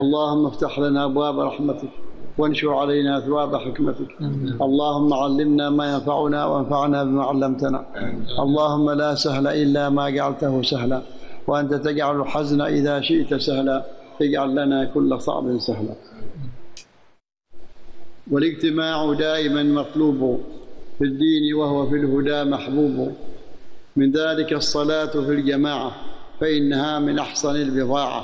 اللهم افتح لنا أبواب رحمتك وانشر علينا ثواب حكمتك. اللهم علمنا ما ينفعنا وانفعنا بما علمتنا. اللهم لا سهل إلا ما جعلته سهلا، وأنت تجعل الحزن إذا شئت سهلا، اجعل لنا كل صعب سهلا. والاجتماع دائما مطلوب في الدين، وهو في الهدى محبوب. من ذلك الصلاة في الجماعة، فإنها من أحسن البضاعة.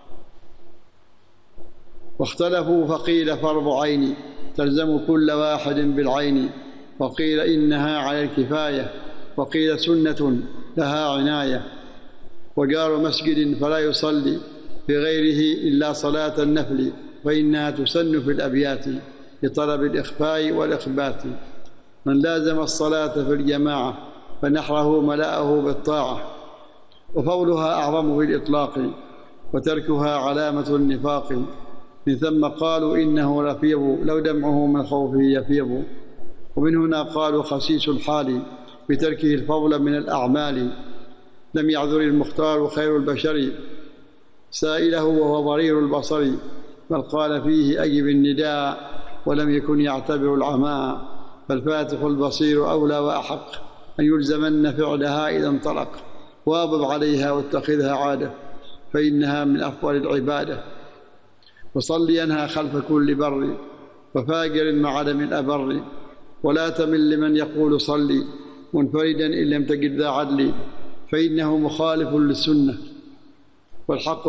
واختلفوا فقيل فرض عين تلزم كل واحد بالعين، وقيل إنها على الكفاية، وقيل سنة لها عناية. وجار مسجد فلا يصلي في غيره إلا صلاة النفل، فإنها تسن في الأبيات لطلب الإخفاء والإخبات. من لازم الصلاة في الجماعة فنحره ملأه بالطاعة، وفضلها أعظم بالإطلاق، وتركها علامة النفاق. من ثم قالوا إنه لفيض لو دمعه من خوفه يفيض. ومن هنا قالوا خسيس الحال بتركه الفضل من الأعمال. لم يعذر المختار خير البشر سائله وهو ضرير البصر، بل قال فيه أجب النداء ولم يكن يعتبر العماء. فالفاتح البصير أولى وأحق أن يلزمن فعلها إذا انطلق، واظب عليها واتخذها عادة، فإنها من أفضل العبادة. وصلينها خلف كل بر وفاجر مع عدم الأبر، ولا تمل لمن يقول صلي منفردا إن لم تجد ذا عدل، فإنه مخالف للسنة. والحق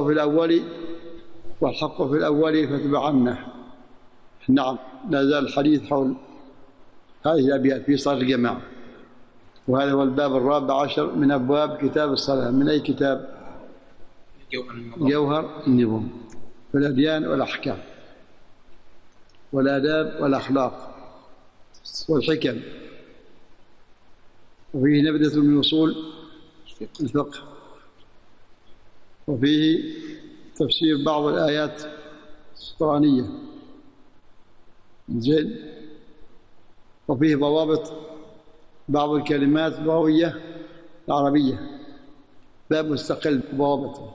في الأول فاتبعنه. نعم، لا زال الحديث حول هذه الأبيات في صلاة الجماعة، وهذا هو الباب 14 من أبواب كتاب الصلاة. من أي كتاب؟ جوهر النظام في الأديان والأحكام والآداب والأخلاق والحكم، وفيه نبذة من أصول الفقه، وفيه تفسير بعض الآيات القرآنية زين، وفيه ضوابط بعض الكلمات اللغوية العربية، باب مستقل بضوابطه.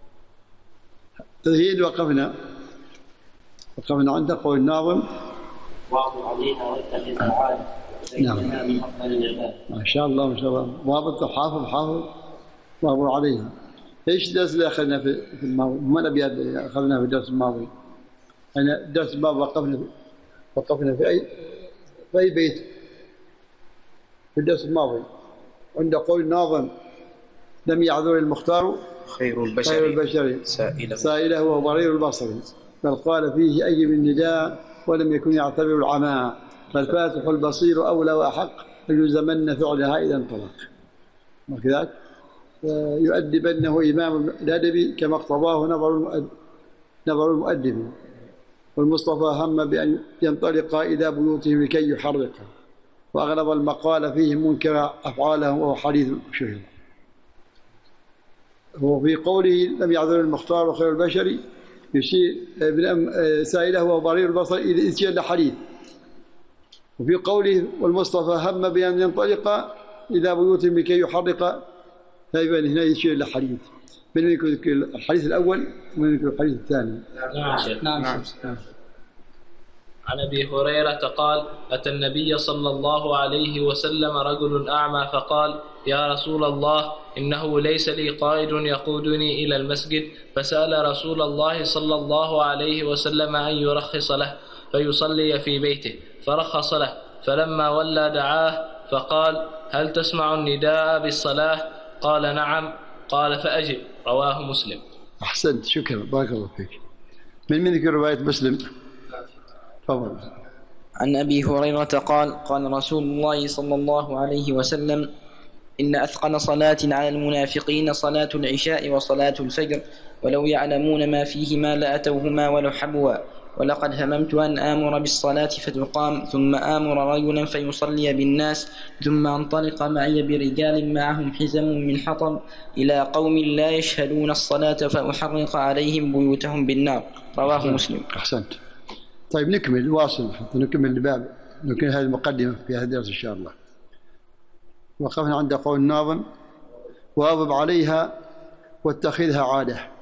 تذهيد وقفنا عند قول الناظم واعظ عليها واتخذها عادة، فإنها من أفضل العباد. ما شاء الله ما شاء الله. ضابط حافظ واعظ عليها. ايش الدرس اللي اخذنا في الماضي؟ ما الابيات اللي اخذناها في الدرس الماضي؟ انا الدرس الماضي وقفنا في اي بيت في الدرس الماضي عند قول الناظم لم يعذر المختار خير البشر سائله وضرير البصر، بل قال فيه أجب النداء ولم يكن يعتبر العماء. فالفاتح البصير أولى وأحق أن يلزمن فعلها إذا انطلق. وكذلك يؤدبنه إمام الأدب كما اقتضاه نظر المؤدب. والمصطفى هم بأن ينطلق إلى بيوتهم لكي يحرق، وأغلب المقال فيه منكر أفعالهم وهو حديث شهر. وفي قوله لم يعذر المختار خير البشر يشير سائله وضرير البصر إذ يشير لحديث. وفي قوله والمصطفى هم بأن ينطلق إلى بيوتهم لكي يحرق، فإذا هنا يشير لحديث. من يكون الحديث الأول ومن يكون الحديث الثاني؟ نعم. عن أبي هريرة قال: أتى النبي صلى الله عليه وسلم رجل أعمى فقال: يا رسول الله، إنه ليس لي قائد يقودني إلى المسجد، فسأل رسول الله صلى الله عليه وسلم أن يرخص له فيصلي في بيته، فرخص له. فلما ولى دعاه فقال: هل تسمع النداء بالصلاة؟ قال: نعم. قال: فأجب. رواه مسلم. أحسنت، شكرا، بارك الله فيك. من ذكر رواية مسلم؟ تفضل. عن أبي هريرة قال: قال رسول الله صلى الله عليه وسلم: إن أثقل صلاة على المنافقين صلاة العشاء وصلاة الفجر، ولو يعلمون ما فيهما لأتوهما ولو حبوا. ولقد هممت أن آمر بالصلاة فتقام، ثم آمر رجلا فيصلي بالناس، ثم أنطلق معي برجال معهم حزم من حطب إلى قوم لا يشهدون الصلاة فأحرق عليهم بيوتهم بالنار. رواه مسلم. أحسنت. طيب نكمل، واصل حتى نكمل الباب، نكمل هذه المقدمة في هذا الدرس إن شاء الله. وقفنا عند قول الناظم واظب عليها واتخذها عادة.